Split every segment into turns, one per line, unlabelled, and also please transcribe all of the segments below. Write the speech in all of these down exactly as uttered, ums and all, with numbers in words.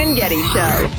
and Getty Show.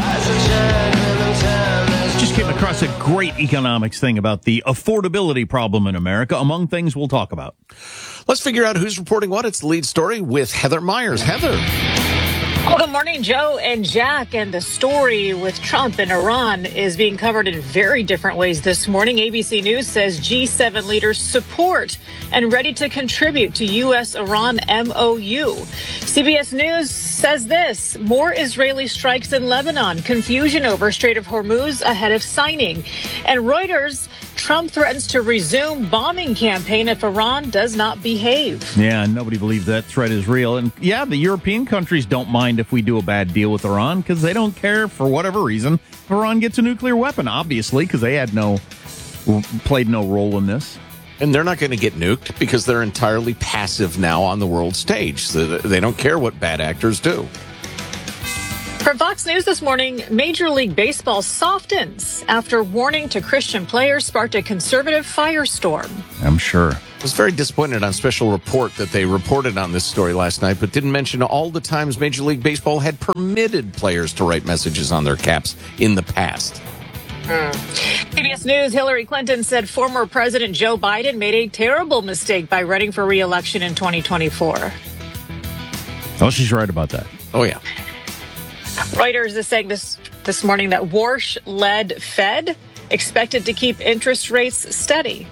Just came across a great economics thing about the affordability problem in America, among things we'll talk about.
Let's figure out who's reporting what. It's the lead story with Heather Myers. Heather.
Well, good morning, Joe and Jack. And the story with Trump and Iran is being covered in very different ways this morning. A B C News says G seven leaders support and ready to contribute to U S Iran M O U. C B S News says this: more Israeli strikes in Lebanon, confusion over Strait of Hormuz ahead of signing. And Reuters, Trump threatens to resume bombing campaign if Iran does not behave.
Yeah, nobody believes that threat is real. And yeah, the European countries don't mind if we do a bad deal with Iran because they don't care for whatever reason if Iran gets a nuclear weapon, obviously, because they had no, played no role in this.
And they're not going to get nuked because they're entirely passive now on the world stage. So they don't care what bad actors do.
From Fox News this morning, Major League Baseball softens after warning to Christian players sparked a conservative firestorm.
I'm sure.
I was very disappointed on Special Report that they reported on this story last night, but didn't mention all the times Major League Baseball had permitted players to write messages on their caps in the past.
Mm. C B S News, Hillary Clinton said former President Joe Biden made a terrible mistake by running for re-election in twenty twenty-four.
Oh, she's right about that.
Oh, yeah.
Reuters is saying this this morning that Warsh-led Fed expected to keep interest rates steady.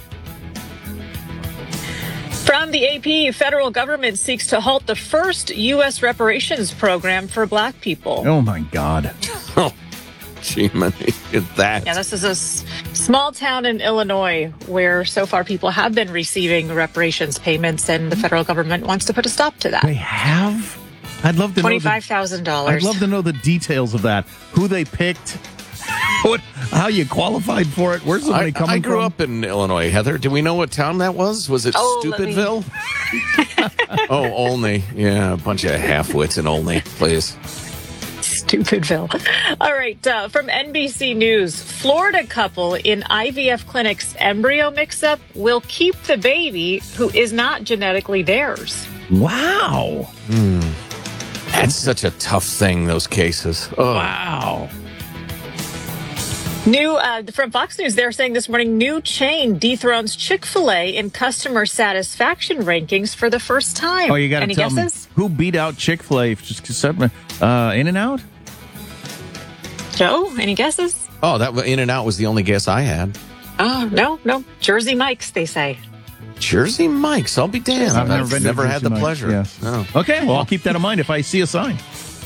From the A P, federal government seeks to halt the first U S reparations program for black people.
Oh, my God.
Oh, gee, man, at that.
Yeah, this is a s- small town in Illinois where so far people have been receiving reparations payments, and the federal government wants to put a stop to that.
They have? I'd love to know
twenty-five thousand dollars.
I'd love to know the details of that. Who they picked, what, how you qualified for it. Where's the money
I,
coming
I grew
from?
up in Illinois, Heather. Do we know what town that was? Was it
Oh, let me-
Stupidville? Oh, Olney. Yeah, a bunch of half-wits in Olney, please.
Stupidville. All right. Uh, from N B C News, Florida couple in I V F clinic's embryo mix-up will keep the baby who is not genetically theirs.
Wow.
That's such a tough thing, those cases. Oh.
Wow.
New uh, from Fox News, they're saying this morning, new chain dethrones Chick-fil-A in customer satisfaction rankings for the first time.
Oh, you got to
Any
tell
guesses?
me who beat out Chick-fil-A? Just uh, In-N-Out?
Joe, any guesses?
Oh, that In-N-Out was the only guess I had.
Oh, no, no. Jersey Mike's, they say.
Jersey Mike's, I'll be damned.
I've never
I've
been to
never had
Jersey
the
Mike's,
pleasure.
yes.
No.
Okay, well, I'll keep that in mind if I see a sign.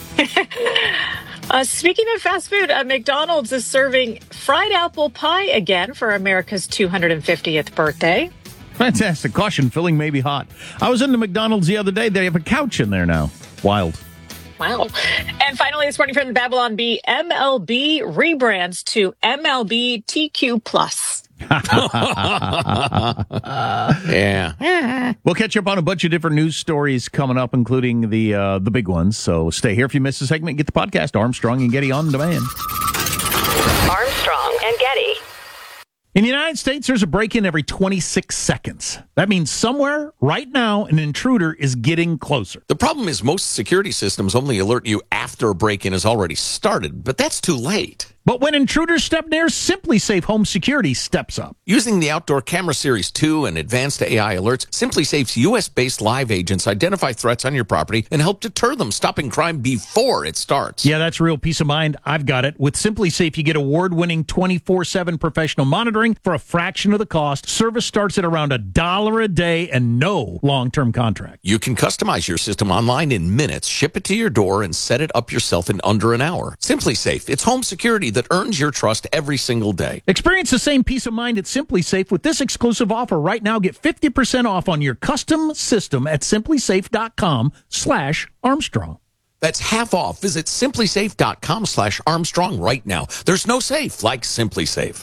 Uh, speaking of fast food, uh, McDonald's is serving fried apple pie again for America's two hundred fiftieth birthday.
Fantastic. Caution, filling may be hot. I was in the McDonald's the other day. They have a couch in there now. Wild.
Wow. And finally, this morning from the Babylon Bee, M L B rebrands to M L B T Q plus.
Yeah.
We'll catch up on a bunch of different news stories coming up, including the uh, the big ones. So stay here if you miss a segment. Get the podcast, Armstrong and Getty on demand.
Armstrong and Getty.
In the United States, there's a break-in every twenty-six seconds. That means somewhere, right now, an intruder is getting closer.
The problem is most security systems only alert you after a break-in has already started, but that's too late.
But when intruders step near, SimpliSafe Home Security steps up.
Using the Outdoor Camera Series two and advanced A I alerts, SimpliSafe's U S-based live agents identify threats on your property and help deter them, stopping crime before it starts.
Yeah, that's real peace of mind. I've got it. With SimpliSafe, you get award-winning twenty-four seven professional monitoring for a fraction of the cost. Service starts at around a dollar a day and no long-term contract.
You can customize your system online in minutes, ship it to your door, and set it up yourself in under an hour. SimpliSafe, it's home security that earns your trust every single day.
Experience the same peace of mind at SimpliSafe with this exclusive offer right now. Get fifty percent off on your custom system at simplisafe.com slash Armstrong.
That's half off. Visit simplisafe.com slash Armstrong right now. There's no safe like SimpliSafe.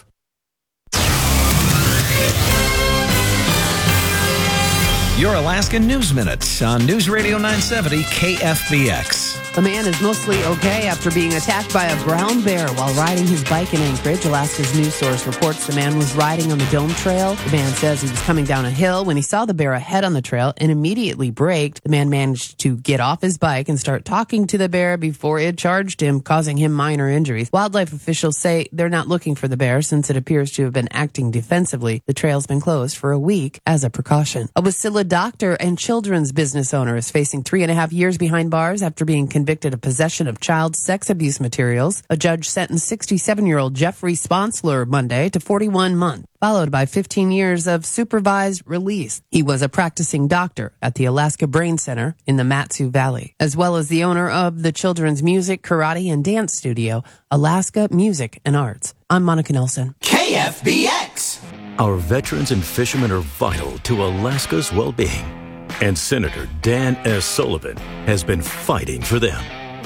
Your Alaska News Minute on News Radio nine seventy K F B X.
A man is mostly okay after being attacked by a brown bear while riding his bike in Anchorage. Alaska's news source reports the man was riding on the Dome Trail. The man says he was coming down a hill when he saw the bear ahead on the trail and immediately braked. The man managed to get off his bike and start talking to the bear before it charged him, causing him minor injuries. Wildlife officials say they're not looking for the bear since it appears to have been acting defensively. The trail's been closed for a week as a precaution. A Wasilla doctor and children's business owner is facing three and a half years behind bars after being convicted of possession of child sex abuse materials. A judge sentenced sixty-seven-year-old Jeffrey Sponsler Monday to forty-one months, followed by fifteen years of supervised release. He was a practicing doctor at the Alaska Brain Center in the Mat-Su Valley, as well as the owner of the children's music, karate, and dance studio, Alaska Music and Arts. I'm Monica Nelson.
K F B X.
Our veterans and fishermen are vital to Alaska's well-being. And Senator Dan S. Sullivan has been fighting for them.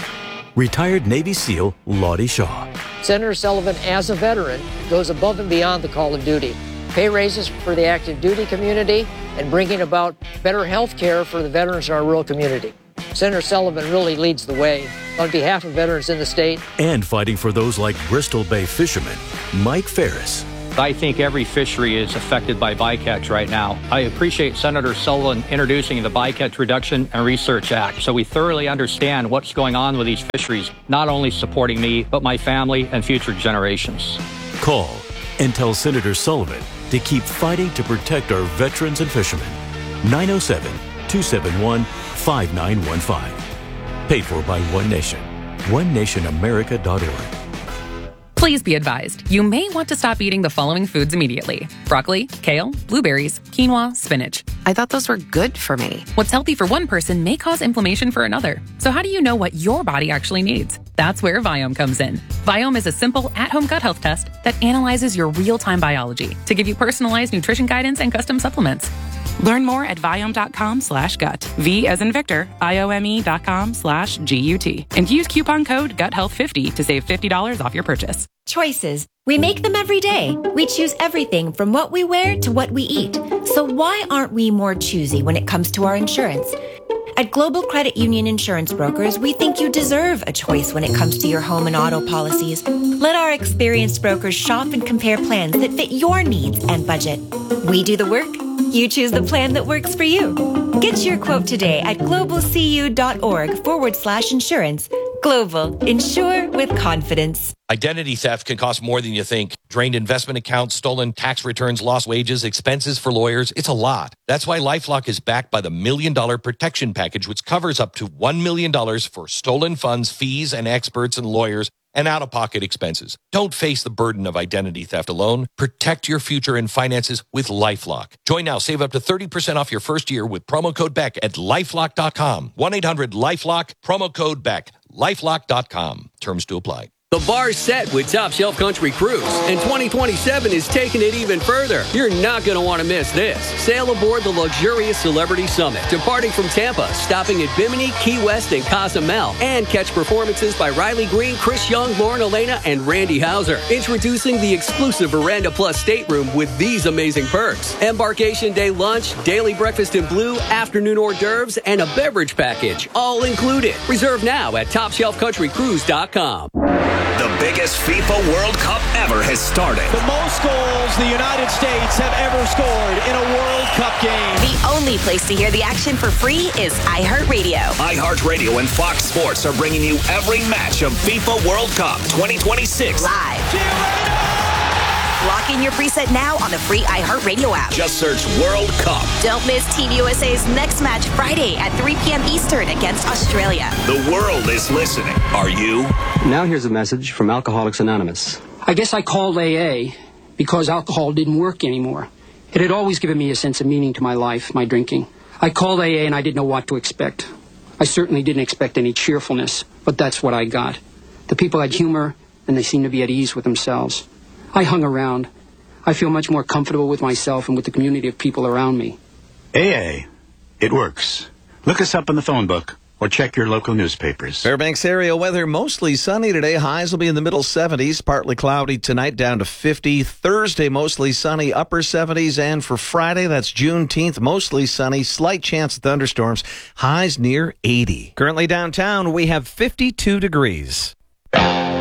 Retired Navy SEAL Lottie Shaw.
Senator Sullivan, as a veteran, goes above and beyond the call of duty. Pay raises for the active duty community and bringing about better health care for the veterans in our rural community. Senator Sullivan really leads the way on behalf of veterans in the state.
And fighting for those like Bristol Bay fisherman Mike Ferris.
I think every fishery is affected by bycatch right now. I appreciate Senator Sullivan introducing the Bycatch Reduction and Research Act so we thoroughly understand what's going on with these fisheries, not only supporting me, but my family and future generations.
Call and tell Senator Sullivan to keep fighting to protect our veterans and fishermen. nine oh seven, two seven one, five nine one five. Paid for by One Nation. one nation america dot org.
Please be advised, you may want to stop eating the following foods immediately. Broccoli, kale, blueberries, quinoa, spinach.
I thought those were good for me.
What's healthy for one person may cause inflammation for another. So how do you know what your body actually needs? That's where Viome comes in. Viome is a simple at-home gut health test that analyzes your real-time biology to give you personalized nutrition guidance and custom supplements.
Learn more at Viome.com slash gut. V as in Victor, I-O-M-E dot com slash G-U-T. And use coupon code gut health fifty to save fifty dollars off your purchase.
Choices. We make them every day. We choose everything from what we wear to what we eat. So why aren't we more choosy when it comes to our insurance? At Global Credit Union Insurance Brokers, we think you deserve a choice when it comes to your home and auto policies. Let our experienced brokers shop and compare plans that fit your needs and budget. We do the work. You choose the plan that works for you. Get your quote today at globalcu.org forward slash insurance. Global. Insure with confidence.
Identity theft can cost more than you think. Drained investment accounts, stolen tax returns, lost wages, expenses for lawyers. It's a lot. That's why LifeLock is backed by the Million Dollar Protection Package, which covers up to one million dollars for stolen funds, fees, and experts and lawyers, and out-of-pocket expenses. Don't face the burden of identity theft alone. Protect your future and finances with LifeLock. Join now. Save up to thirty percent off your first year with promo code Beck at lifelock dot com. one eight hundred lifelock, promo code Beck. lifelock dot com. Terms to apply.
The bar's set with Top Shelf Country Cruise, and twenty twenty-seven is taking it even further. You're not going to want to miss this. Sail aboard the luxurious Celebrity Summit, departing from Tampa, stopping at Bimini, Key West, and Cozumel, and catch performances by Riley Green, Chris Young, Lauren Elena, and Randy Hauser. Introducing the exclusive Veranda Plus stateroom with these amazing perks. Embarkation day lunch, daily breakfast in blue, afternoon hors d'oeuvres, and a beverage package, all included. Reserve now at top shelf country cruise dot com.
The biggest FIFA World Cup ever has started.
The most goals the United States have ever scored in a World Cup game.
The only place to hear the action for free is iHeartRadio.
iHeartRadio and Fox Sports are bringing you every match of FIFA World Cup twenty twenty-six.
Live. Lock in your preset now on the free iHeartRadio app.
Just search World Cup.
Don't miss Team U S A's next match Friday at three p.m. Eastern against Australia.
The world is listening. Are you?
Now here's a message from Alcoholics Anonymous. I guess I called A A because alcohol didn't work anymore. It had always given me a sense of meaning to my life, my drinking. I called A A and I didn't know what to expect. I certainly didn't expect any cheerfulness, but that's what I got. The people had humor, and they seemed to be at ease with themselves. I hung around. I feel much more comfortable with myself and with the community of people around me.
A A. It works. Look us up in the phone book. or check your local newspapers.
Fairbanks area weather, mostly sunny today. Highs will be in the middle seventies, partly cloudy tonight, down to fifty. Thursday, mostly sunny, upper seventies. And for Friday, that's Juneteenth, mostly sunny, slight chance of thunderstorms, highs near eighty.
Currently downtown, we have fifty-two degrees.